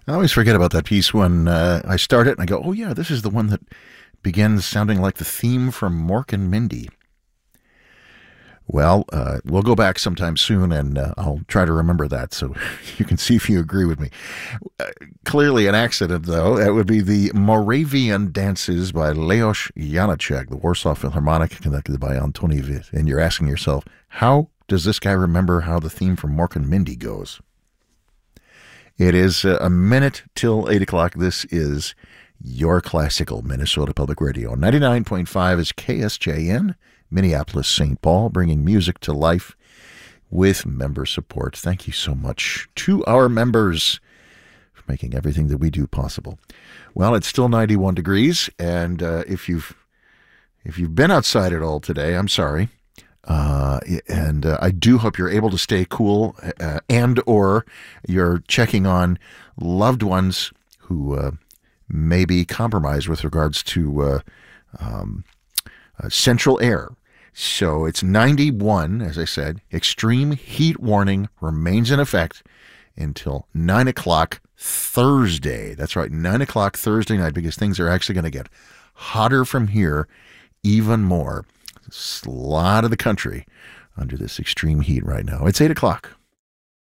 I always forget about that piece when I start it and I go, oh, yeah, this is the one that begins sounding like the theme from Mork and Mindy. Well, we'll go back sometime soon and I'll try to remember that so you can see if you agree with me. Clearly an accident, though. That would be the Moravian Dances by Leos Janáček, the Warsaw Philharmonic, conducted by Antoni Witt. And you're asking yourself, how does this guy remember how the theme from Mork and Mindy goes? It is a minute till 8 o'clock. This is your classical Minnesota Public Radio. 99.5 is KSJN, Minneapolis, St. Paul, bringing music to life with member support. Thank you so much to our members for making everything that we do possible. Well, it's still 91 degrees, and if you've been outside at all today, I'm sorry. And I do hope you're able to stay cool and or you're checking on loved ones who may be compromised with regards to central air. So it's 91, as I said. Extreme heat warning remains in effect until 9 o'clock Thursday. That's right, 9 o'clock Thursday night, because things are actually going to get hotter from here even more. A lot of the country under this extreme heat right now. It's 8 o'clock.